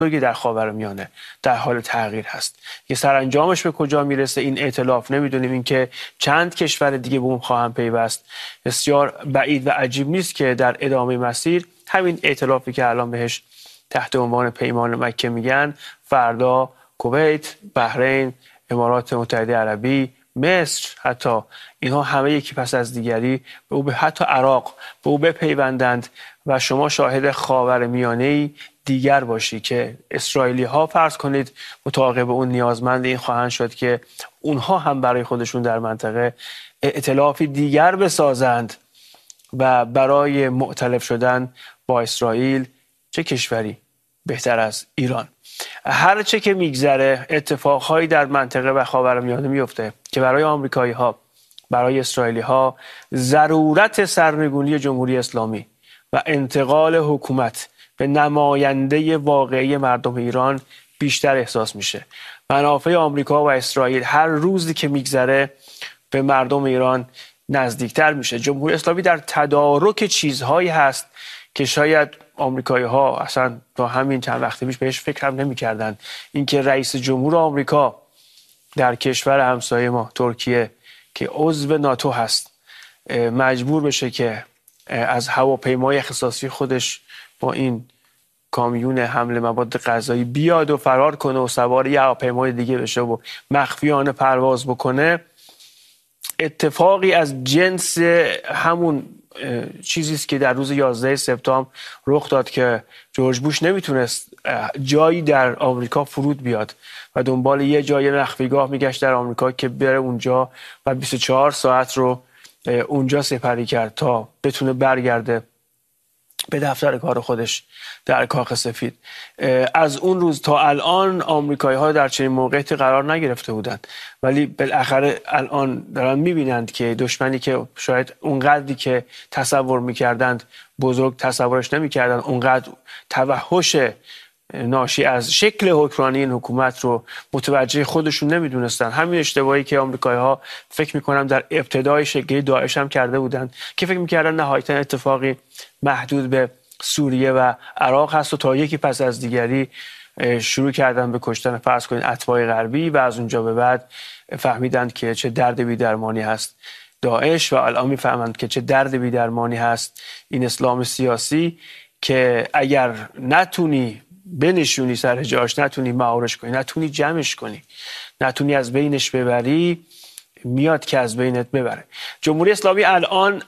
در خاورمیانه در حال تغییر هست که سرانجامش به کجا میرسه این ائتلاف نمیدونیم. این که چند کشور دیگه به اون خواهند پیوست بسیار بعید و عجیب نیست که در ادامه مسیر همین ائتلافی که الان بهش تحت عنوان پیمان مکه میگن فردا کویت، بحرین، امارات متحده عربی، مصر، حتی اینها همه یکی پس از دیگری به حتی عراق به او بپیوندند و شما شاهد خاورمیانه‌ای دیگر باشی که اسرائیلی ها فرض کنید متعاقب اون نیازمند این خواهند شد که اونها هم برای خودشون در منطقه ائتلافی دیگر بسازند و برای مؤتلف شدن با اسرائیل چه کشوری بهتر از ایران. هر چه که میگذره اتفاقهایی در منطقه و خاورمیانه میفته که برای آمریکایی ها، برای اسرائیلی ها ضرورت سرنگونی جمهوری اسلامی و انتقال حکومت به نماینده واقعی مردم ایران بیشتر احساس میشه. منافع آمریکا و اسرائیل هر روزی که میگذره به مردم ایران نزدیکتر میشه. جمهوری اسلامی در تدارک چیزهایی هست که شاید آمریکایی ها اصلا تا همین چند وقت پیش بهش فکر هم نمی کردن. اینکه رئیس جمهور آمریکا در کشور همسایه ما ترکیه که عضو ناتو هست مجبور بشه که از هواپیمای اختصاصی خودش با این کامیون حمل مواد غذایی بیاد و فرار کنه و سوار یه هواپیمای دیگه بشه و مخفیانه پرواز بکنه، اتفاقی از جنس همون چیزی است که در روز 11 سپتامبر رخ داد که جورج بوش نمیتونست جایی در آمریکا فرود بیاد و دنبال یه جای مخفیگاه میگشت در آمریکا که بره اونجا و 24 ساعت رو اونجا سپری کرد تا بتونه برگرده به دفتر کار خودش در کاخ سفید. از اون روز تا الان آمریکایی ها در چنین موقعیتی قرار نگرفته بودند، ولی بالاخره الان دارن میبینند که دشمنی که شاید اونقدری که تصور میکردند بزرگ تصورش نمیکردند، اونقدر توحش ناشی از شکل حکمرانی این حکومت رو متوجه خودشون نمیدونستن. همین اشتباهی که آمریکایی ها فکر میکنم در ابتدای شکلی داعش هم کرده بودند که فکر میکردن نهایتا اتفاقی محدود به سوریه و عراق هست و تا یکی پس از دیگری شروع کردن به کشتن فرض کنید اتباع غربی و از اونجا به بعد فهمیدند که چه درد بی‌درمانی هست داعش و الان میفهمند که چه درد بی‌درمانی هست این اسلام سیاسی که اگر نتونی بنشونی سر جاش، نتونی مهارش کنی، نتونی جمعش کنی، نتونی از بینش ببری، میاد که از بینت ببره. جمهوری اسلامی الان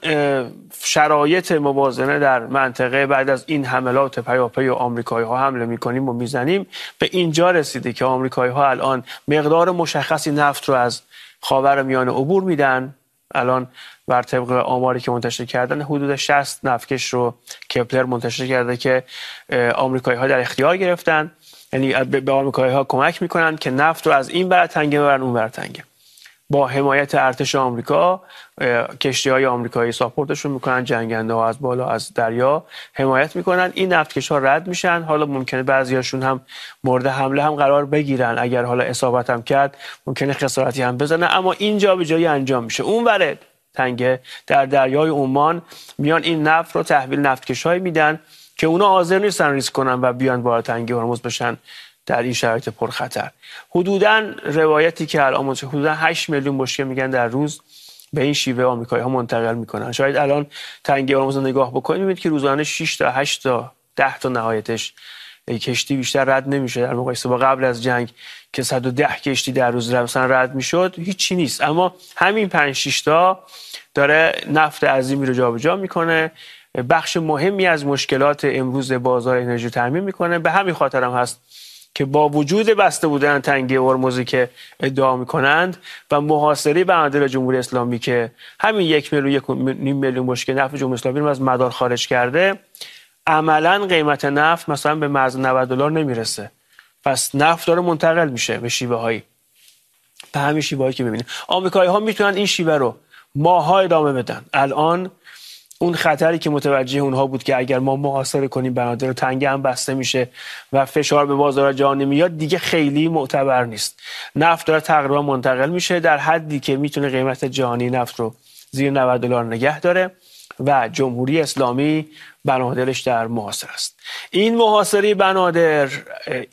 شرایط موازنه در منطقه بعد از این حملات پیاپی و آمریکایی ها حمله میکنیم و میزنیم به اینجا رسیده که آمریکایی ها الان مقدار مشخصی نفت رو از خاورمیانه عبور میدن. الان بر طبق آماری که منتشر کردن حدود 60 نفتکش رو کپلر منتشر کرده که آمریکایی ها در اختیار گرفتن، یعنی به آمریکایی ها کمک میکنن که نفت رو از این ور تنگه ببرن اون ور تنگه. با حمایت ارتش آمریکا کشتی‌های آمریکایی ساپورتشون میکنن، جنگنده ها از بالا از دریا حمایت میکنن، این نفتکش‌ها رد میشن. حالا ممکنه بعضیاشون هم مورد حمله هم قرار بگیرن، اگر حالا اصابت هم کرد ممکنه خسارتی هم بزنه، اما اینجا به جایی انجام میشه. اون ور تنگه در دریای عمان میان این نفت رو تحویل نفتکش‌های میدن که اونا حاضر نیستن ریسک کنن و بیان وارد تنگه هرمز بشن در این شرایط پرخطر. حدوداً روایتی که الان حدوداً 8 میلیون بشکه میگن در روز به این شیوه آمریکایی ها منتقل میکنن. شاید الان تنگه هرمز رو نگاه بکنید میبینید که روزانه 6 تا 8 تا 10 تا نهایتش کشتی بیشتر رد نمیشه. در مقایسه با قبل از جنگ که 110 کشتی در روز مثلا رد میشد هیچی نیست، اما همین 5 6 تا داره نفت عظیمی رو جابجا میکنه، بخش مهمی از مشکلات امروز بازار انرژی تامین میکنه. به همین خاطر هم هست که با وجود بسته بودن تنگه هرمزی که ادعا میکنند و محاصره بنادر جمهوری اسلامی که همین 1 میلیون 1.5 میلیون بشکه نفت جمهوری اسلامی رو از مدار خارج کرده، عملا قیمت نفت مثلا به مرز $90 نمیرسه. پس نفت داره منتقل میشه به شیوه هایی، به همین شیوه هایی که میبینید. آمریکایی ها میتونن این شیوه رو ماها ادامه بدن. الان اون خطری که متوجه اونها بود که اگر ما محاصره کنیم بنادر تنگه هم بسته میشه و فشار به بازار جهانی میاد، دیگه خیلی معتبر نیست. نفت داره تقریبا منتقل میشه در حدی که میتونه قیمت جهانی نفت رو زیر $90 نگه داره و جمهوری اسلامی بنادرش در محاصره است. این محاصره بنادر